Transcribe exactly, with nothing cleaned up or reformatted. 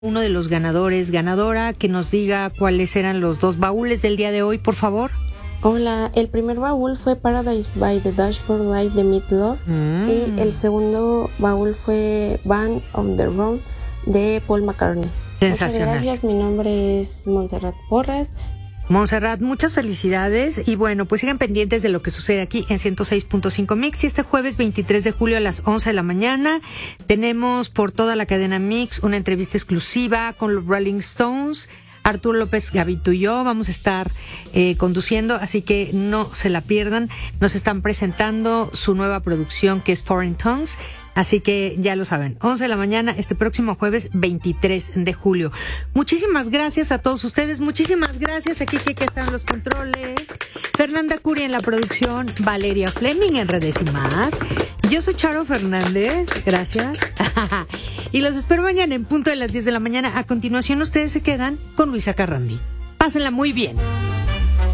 uno de los ganadores, ganadora, que nos diga cuáles eran los dos baúles del día de hoy, por favor. Hola, el primer baúl fue Paradise by the Dashboard Light de Meatloaf mm. y el segundo baúl fue Band on the Run de Paul McCartney. Sensacional. Muchas gracias, mi nombre es Montserrat Porras. Montserrat, muchas felicidades y bueno, pues sigan pendientes de lo que sucede aquí en ciento seis punto cinco Mix. Y este jueves veintitrés de julio a las once de la mañana tenemos por toda la cadena Mix una entrevista exclusiva con los Rolling Stones. Arturo López Gavito y yo vamos a estar eh, conduciendo, así que no se la pierdan. Nos están presentando su nueva producción que es Foreign Tongues. Así que ya lo saben, once de la mañana este próximo jueves veintitrés de julio. Muchísimas gracias a todos ustedes, muchísimas gracias a Kike que está en los controles, Fernanda Curia en la producción, Valeria Fleming en redes y más. Yo soy Charo Fernández, gracias. Y los espero mañana en punto de las diez de la mañana. A continuación ustedes se quedan con Luisa Carrandi. Pásenla muy bien.